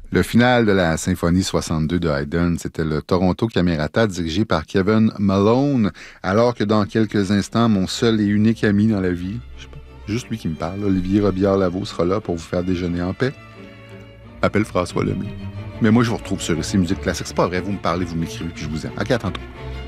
Le final de la symphonie 62 de Haydn, c'était le Toronto Camerata dirigé par Kevin Malone, alors que dans quelques instants, mon seul et unique ami dans la vie, juste lui qui me parle, Olivier Robillard-Lavaux, sera là pour vous faire déjeuner en paix. Appelle François Lemay. Mais moi, je vous retrouve sur ici Musique Classique. C'est pas vrai, vous me parlez, vous m'écrivez, puis je vous aime. OK, à tantôt.